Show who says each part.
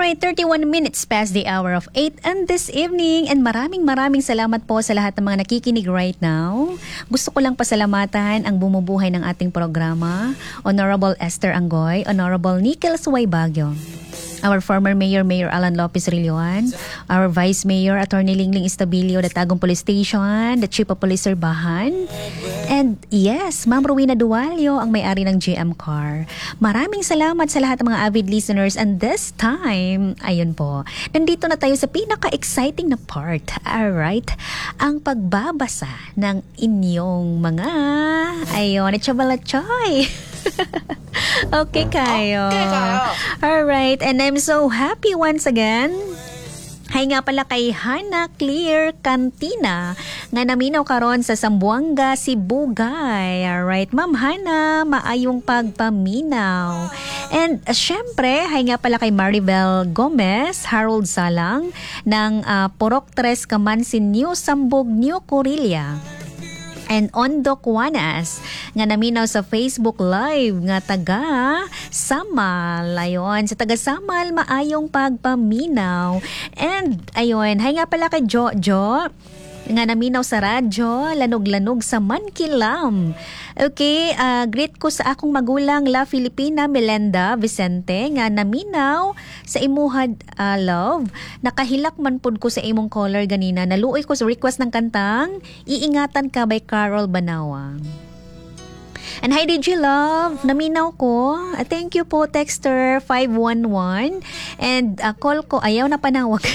Speaker 1: Alright, 31 minutes past the hour of 8 and this evening. And maraming salamat po sa lahat ng mga nakikinig right now. Gusto ko lang pasalamatan ang bumubuhay ng ating programa, Honorable Esther Anggoy, Honorable Nikel Suway Bagyo, our former Mayor, Mayor Alan Lopez Rilloan, our Vice Mayor, Attorney Lingling Estabilio, the Tagum Police Station, the Chief of Police Serbahan, and yes, Ma'am Rowena Dualio, ang may-ari ng GM Car. Maraming salamat sa lahat ng mga avid listeners, and this time, ayun po, nandito na tayo sa pinaka-exciting na part, alright? Ang pagbabasa ng inyong mga, ayun, Choy. Okay kayo. Alright, and I'm so happy once again. Hay nga pala kay Hannah Clear Cantina nga naminaw karon sa Zamboanga, Sibugay. Alright, Ma'am Hannah, maayong pagpaminaw. And syempre, hay nga pala kay Maribel Gomez, Harold Salang ng Purok 3 Kamansin, New Sambog, New Corilla. And Ondo Juanas nga naminaw sa Facebook Live nga taga Samal. Ayon, sa taga Samal maayong pagpaminaw. And ayon, hay nga pala kay Jojo nga naminaw sa radyo, lanog-lanog sa Mankilam. Okay, greet ko sa akong magulang La Filipina Melenda Vicente nga naminaw sa imuhad love. Nakahilak man pud ko sa imong caller ganina. Naluoy ko sa request ng kantang Iingatan Ka by Carol Banawang. And hi DJ Love, naminaw ko. Thank you po Texter 511. And call ko, ayaw na panawag.